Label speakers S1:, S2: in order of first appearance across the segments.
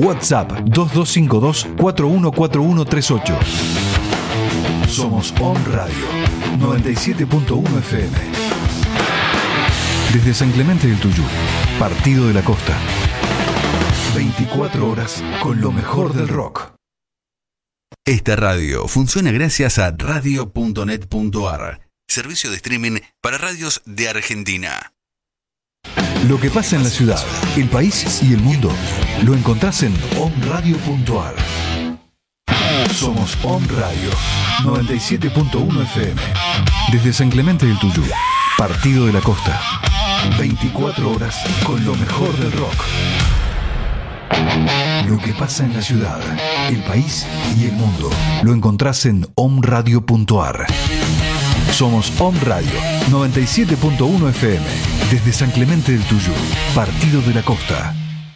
S1: WhatsApp 2252-414138. Somos On Radio 97.1 FM. Desde San Clemente del Tuyú, Partido de la Costa. 24 horas con lo mejor del rock.
S2: Esta radio funciona gracias a radio.net.ar, servicio de streaming para radios de Argentina.
S1: Lo que pasa en la ciudad, el país y el mundo lo encontrás en onradio.ar. Somos On Radio 97.1 FM. Desde San Clemente del Tuyú, Partido de la Costa. 24 horas con lo mejor del rock. Lo que pasa en la ciudad, el país y el mundo lo encontrás en onradio.ar. Somos On Radio 97.1 FM. Desde San Clemente del Tuyú, Partido de la Costa.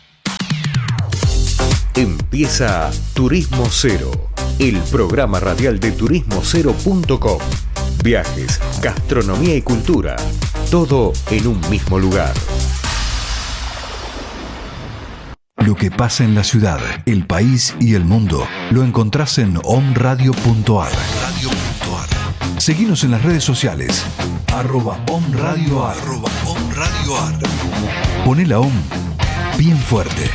S3: Empieza Turismo Cero, el programa radial de turismocero.com. Viajes, gastronomía y cultura, todo en un mismo lugar.
S1: Lo que pasa en la ciudad, el país y el mundo lo encontrás en onradio.ar. Seguinos en las redes sociales @onradioar. Poné la ON bien fuerte.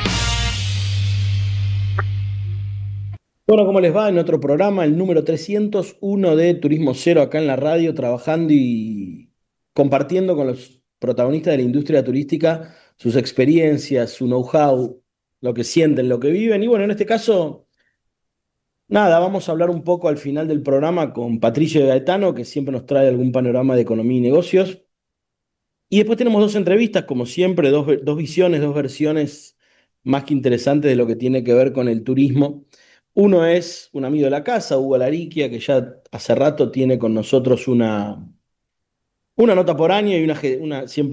S4: Bueno, ¿cómo les va? En otro programa, el número 301 de Turismo Cero, acá en la radio, trabajando y compartiendo con los protagonistas de la industria turística sus experiencias, su know-how, lo que sienten, lo que viven. Y bueno, en este caso, nada, vamos a hablar un poco al final del programa con Patricio Gaetano, que siempre nos trae algún panorama de economía y negocios. Y después tenemos dos entrevistas, como siempre, dos visiones, dos versiones más que interesantes de lo que tiene que ver con el turismo. Uno es un amigo de la casa, Hugo Lariquia, que ya hace rato tiene con nosotros una nota por año y siempre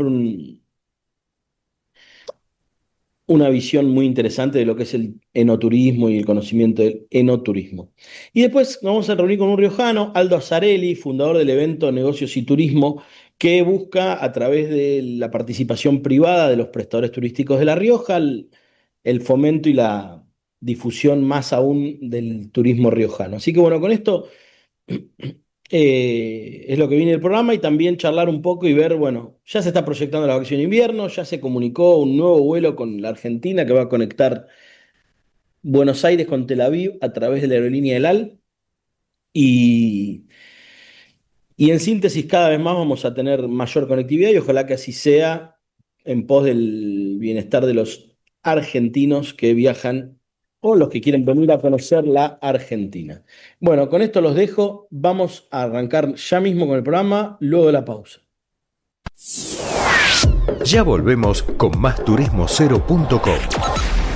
S4: una visión muy interesante de lo que es el enoturismo y el conocimiento del enoturismo. Y después nos vamos a reunir con un riojano, Aldo Azzarelli, fundador del evento Negocios y Turismo, que busca a través de la participación privada de los prestadores turísticos de La Rioja el fomento y la difusión más aún del turismo riojano. Así que bueno, con esto es lo que viene del programa, y también charlar un poco y ver, bueno, ya se está proyectando la vacación de invierno, ya se comunicó un nuevo vuelo con la Argentina que va a conectar Buenos Aires con Tel Aviv a través de la aerolínea El Al, y en síntesis cada vez más vamos a tener mayor conectividad, y ojalá que así sea en pos del bienestar de los argentinos que viajan o los que quieren venir a conocer la Argentina. Bueno, con esto los dejo. Vamos a arrancar ya mismo con el programa, luego de la pausa.
S3: Ya volvemos con más turismocero.com.